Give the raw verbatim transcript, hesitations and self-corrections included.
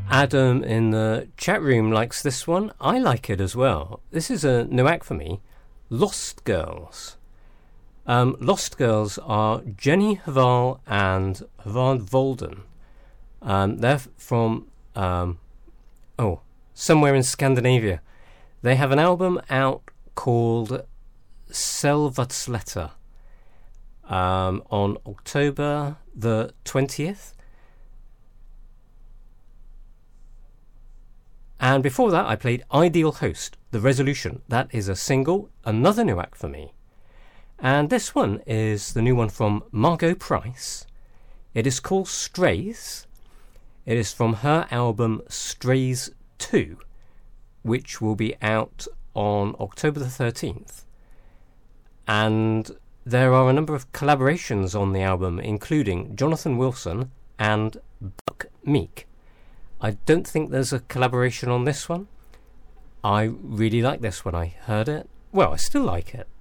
Adam in the chat room likes this one. I like it as well. This is a new act for me. Lost Girls. Um, Lost Girls are Jenny Haval and Havard Volden. Um, they're from um, oh somewhere in Scandinavia. They have an album out called Selvatsletter um, on October the twentieth. And before that, I played Ideal Host, The Resolution. That is a single, another new act for me. And this one is the new one from Margot Price. It is called Strays. It is from her album Strays two, which will be out on October the thirteenth. And there are a number of collaborations on the album, including Jonathan Wilson and Buck Meek. I don't think there's a collaboration on this one. I really like this one. I heard it. Well, I still like it.